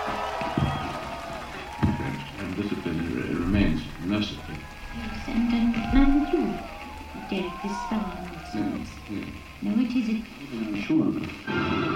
And discipline remains merciful. Yes, and you, Derek, this fellow. Yes, yes. Now, which is it? I'm sure of it.